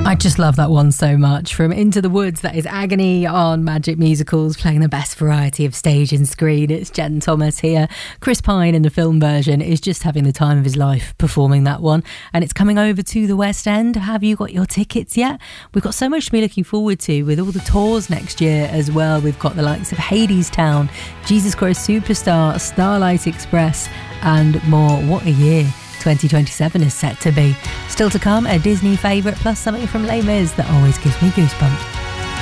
I just love that one so much. From Into the Woods, that is Agony on Magic Musicals, playing the best variety of stage and screen. It's Jen Thomas here. Chris Pine in the film version is just having the time of his life performing that one. And it's coming over to the West End. Have you got your tickets yet? We've got so much to be looking forward to with all the tours next year as well. We've got the likes of Hadestown, Jesus Christ Superstar, Starlight Express and more. What a year 2027 is set to be. Still to come, a Disney favourite plus something from Les Mis that always gives me goosebumps.